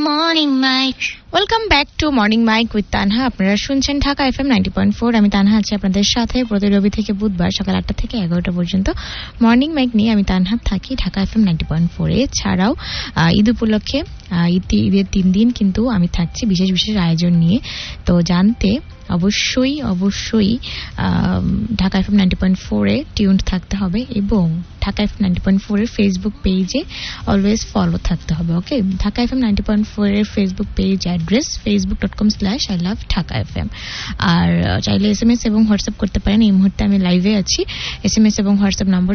Morning Mike. Welcome back to morning mic with Tanha. আপনারা শুনছেন Dhaka FM 90.4। আমি তানহা আছি আপনাদের সাথে প্রতি রবি থেকে বুধবার সকাল 8টা থেকে 11টা পর্যন্ত মর্নিং মাইক নিয়ে আমি তানহা থাকি ঢাকা এফএম 90.4 এ। ছাড়াও ঈদ উপলক্ষে ঈদের 3 দিন কিন্তু আমি থাকছি বিশেষ বিশেষ আয়োজন নিয়ে। তো জানতে অবশ্যই ঢাকা এফএম 90.4 এ টিউনড থাকতে হবে এবং ঢাকা এফএম 90.4 এর ফেসবুক পেজে অলওয়েজ ফলো থাকতে হবে। ওকে, ঢাকা এফএম 90.4 এর ফেসবুক পেজ অ্যাড্রেস facebook.com/ilovethakafm। আর চাইলে এসএমএস এবং হোয়াটসঅ্যাপ করতে পারেন। এই মুহূর্তে আমি লাইভে আছি। এসএমএস এবং হোয়াটসঅ্যাপ নম্বর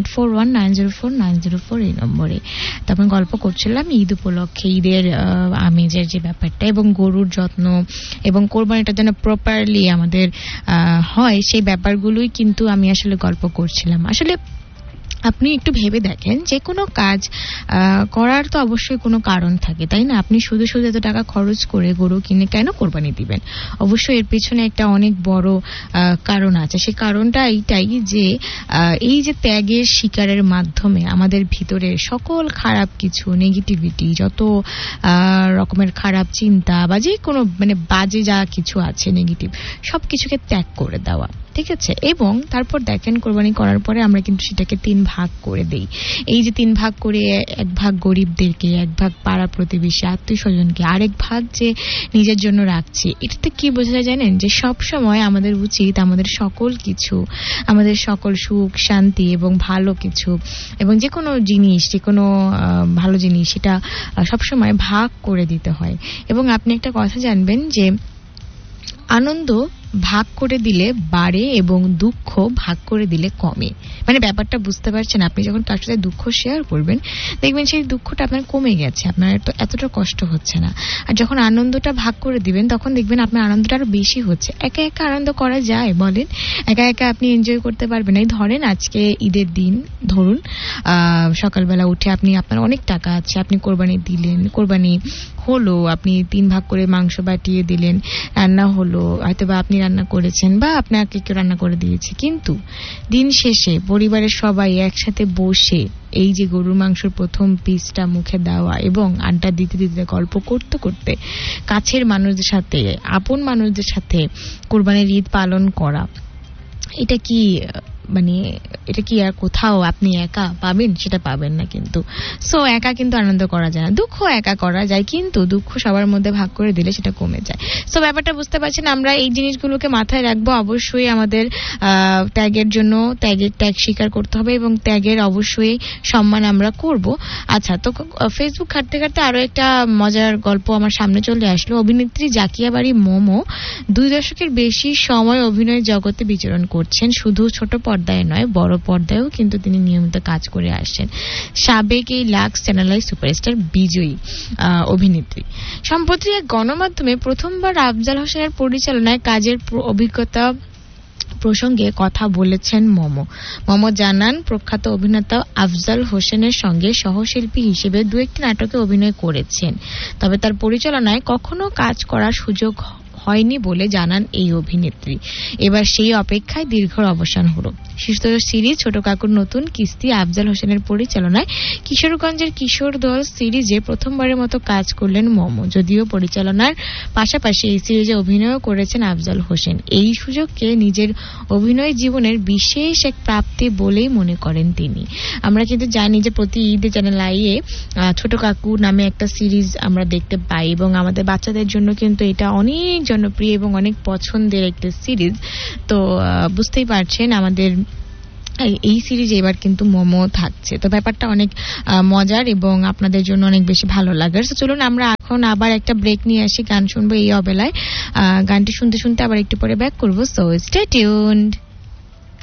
01841904904 এই নম্বরে। তারপর গল্প করছিলাম ঈদ উপলক্ষে ঈদের আমেজের যে ব্যাপারটা এবং গরুর যত্ন এবং কোরবানিটার জন্য প্রপারলি আমাদের হয় সেই ব্যাপারগুলোই কিন্তু আমি আসলে গল্প করছিলাম। আসলে আপনি একটু ভেবে দেখেন, যে কোনো কাজ করার তো অবশ্যই কোনো কারণ থাকে, তাই না? আপনি শুধু শুধু এত টাকা খরচ করে গরু কিনে কেন কোরবানি দিবেন? অবশ্যই এর পিছনে একটা অনেক বড় কারণ আছে। সেই কারণটা এইটাই যে এই যে ত্যাগের শিকারের মাধ্যমে আমাদের ভিতরে সকল খারাপ কিছু নেগেটিভিটি, যত রকমের খারাপ চিন্তা বা যে কোনো মানে বাজে যা কিছু আছে নেগেটিভ, সব কিছুকে ত্যাগ করে দেওয়া, ঠিক আছে? এবং তারপর দেখেন কোরবানি করার পরে আমরা কিন্তু সেটাকে 3 ভাগ করে দেই। এই যে 3 ভাগ করে, 1 ভাগ গরিবদেরকে, 1 ভাগ পাড়া প্রতিবেশী আত্মীয় স্বজনকে, আরেক ভাগ যে নিজের জন্য রাখছি। এটাতে কি বোঝা যায় জানেন? যে সব সময় আমাদের উচিত আমাদের সকল কিছু, আমাদের সকল সুখ শান্তি এবং ভালো কিছু এবং যে কোনো জিনিস, যে কোনো ভালো জিনিস, সেটা সবসময় ভাগ করে দিতে হয়। এবং আপনি একটা কথা জানবেন যে আনন্দ ভাগ করে দিলে বাড়ে এবং দুঃখ ভাগ করে দিলে কমে। মানে ব্যাপারটা বুঝতে পারছেন? আপনি যখন কার সাথে দুঃখ শেয়ার করবেন দেখবেন সেই দুঃখটা আপনার কমে গেছে, আপনার তো এতটা কষ্ট হচ্ছে না। আর যখন আনন্দটা ভাগ করে দিবেন তখন দেখবেন আপনার আনন্দটা আরো বেশি হচ্ছে। একা একা আনন্দ করা যায় বলেন? একা একা আপনি এনজয় করতে পারবেন? এই ধরেন আজকে ঈদের দিন, ধরুন সকালবেলা উঠে আপনার অনেক টাকা আছে, আপনি কোরবানি দিলেন, কোরবানি হলো, আপনি 3 ভাগ করে মাংস বাটিয়ে দিলেন, রান্না হলো, হয়তো বা আপনি রান্না করেছেন বা আপনাকে কেউ রান্না করে দিয়েছে, কিন্তু দিন শেষে পরিবারের সবাই একসাথে বসে এই যে গরুর মাংসের প্রথম পিসটা মুখে দেওয়া এবং আড্ডা দিতে দিতে গল্প করতে করতে কাছের মানুষদের সাথে, আপন মানুষদের সাথে কোরবানির ঈদ পালন করা, এটা কি মানে এটা কি আর কোথাও আপনি একা পাবেন? সেটা পাবেন না কিন্তু। সো একা কিন্তু আনন্দ করা যায় না। দুঃখ একা করা যায়, কিন্তু দুঃখ সবার মধ্যে ভাগ করে দিলে সেটা কমে যায়। সো ব্যাপারটা বুঝতে পারছেন? আমরা এই জিনিসগুলোকে মাথায় রাখবো। অবশ্যই আমাদের ত্যাগের জন্য ত্যাগ স্বীকার করতে হবে এবং ত্যাগের অবশ্যই সম্মান আমরা করব। আচ্ছা, তো ফেসবুক ঘাঁটতে ঘাঁটতে আরো একটা মজার গল্প আমার সামনে চলে আসলো। অভিনেত্রী জাকিয়া বাড়ি মোমো 2 দশকের বেশি সময় অভিনয় জগতে বিচরণ করছেন। শুধু ছোট পর্দায় নয়, বড় পর্দায়ও কিন্তু তিনি নিয়মিত কাজ করে আসছেন। সাবেক এই লাক্স চ্যানেলাই সুপারস্টার বিজয়ী অভিনেত্রী সম্প্রতি এক গণমাধ্যমে প্রথমবার আফজাল হোসেনের পরিচালনায় কাজের অভিজ্ঞতা প্রসঙ্গে কথা বলেছেন মোমো জানান, প্রখ্যাত অভিনেতা আফজাল হোসেনের সঙ্গে সহশিল্পী হিসেবে 2-1টি নাটকে অভিনয় করেছেন, তবে তার পরিচালনায় কখনো কাজ করার সুযোগ হয়নি বলে জানান এই অভিনেত্রী। এবার সেই অপেক্ষায় দীর্ঘর অবসান হলো। শিশুতোষ সিরিজ ছোট কাকুর নতুন কিস্তি আফজাল হোসেনের পরিচালনায় কিশোরগঞ্জের কিশোর দল সিরিজে প্রথমবারের মতো কাজ করলেন মোমো। যদিও পরিচালনার পাশাপাশি এই সিরিজে অভিনয় করেছেন আফজাল হোসেন। এই সুযোগকে নিজের অভিনয় জীবনের বিশেষ এক প্রাপ্তি বলেই মনে করেন তিনি। আমরা কিন্তু জানি যে প্রতি ঈদে চ্যানেল আইয়ে ছোট কাকু নামে একটা সিরিজ আমরা দেখতে পাই এবং আমাদের বাচ্চাদের জন্য কিন্তু এটা অনেক জনপ্রিয় এবং অনেক পছন্দের একটা সিরিজ। তো বুঝতেই পারছেন আমাদের এই সিরিজে এবার কিন্তু মোমো থাকছে। তো ব্যাপারটা অনেক মজার এবং আপনাদের জন্য অনেক বেশি ভালো লাগার। তো চলুন আমরা এখন আবার একটা ব্রেক নিয়ে আসি, গান শুনবো এই অবেলায়। গানটি শুনতে শুনতে আবার একটু পরে ব্যাক করবো। So stay tuned.